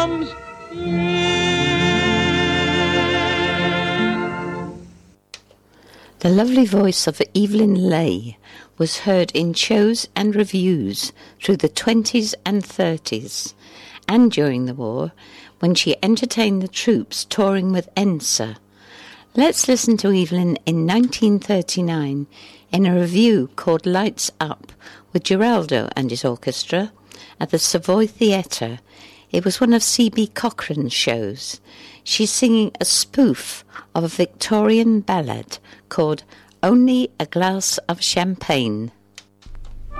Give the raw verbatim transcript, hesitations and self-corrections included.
The lovely voice of Evelyn Leigh was heard in shows and reviews through the twenties and thirties, and during the war, when she entertained the troops touring with Ensa. Let's listen to Evelyn in nineteen thirty-nine in a review called Lights Up with Geraldo and his orchestra at the Savoy Theatre. It was one of C B Cochrane's shows. She's singing a spoof of a Victorian ballad called Only a Glass of Champagne.